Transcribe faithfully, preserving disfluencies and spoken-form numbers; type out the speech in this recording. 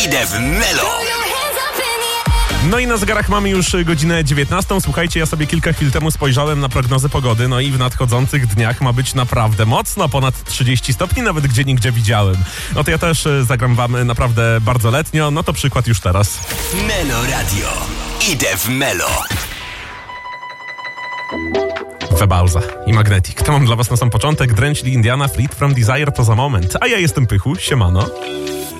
Idę w Melo. No i na zegarach mamy już godzinę dziewiętnastą. Słuchajcie, ja sobie kilka chwil temu spojrzałem na prognozę pogody, no i w nadchodzących dniach ma być naprawdę mocno, ponad trzydzieści stopni, nawet gdzieniegdzie widziałem. No to ja też zagram wam naprawdę bardzo letnio, no to przykład już teraz. Melo Radio. Idę w Melo. Webauza i Magnetic. To mam dla was na sam początek. Drenchli Indiana, Fleet from Desire to za moment. A ja jestem Pychu, siemano.